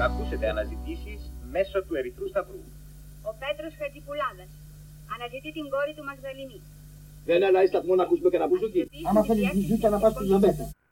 ακούσετε αναζητήσεις μέσω του Ερυθρού Σταυρού. Ο Πέτρος Χατζηπουλάδας αναζητεί την κόρη του Μαγδαληνή. Δεν αλλάζει σταθμό να ακούσουμε και ένα μπουζούκι. Άμα θέλεις μπουζούκια να πας στους Ζεμπέτα.